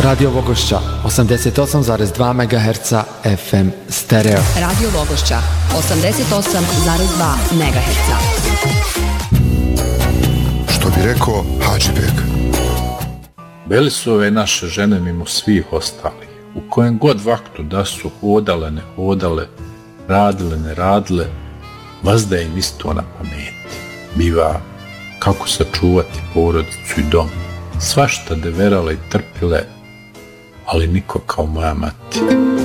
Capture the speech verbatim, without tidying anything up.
Radio Logošća, osamdeset osam zarez dva megaherca F M stereo. Radio Logošća, osamdeset osam zarez dva megaherca. Što bi rekao Hadžibek. Bili su ove naše žene mimo svih ostalih. U kojem god vaktu da su hodale, ne hodale, radile, ne radile, vazda im isto na pameti. Biva kako sačuvati porodicu i dom. Svašta deverale i trpile, ali niko kao moja mati.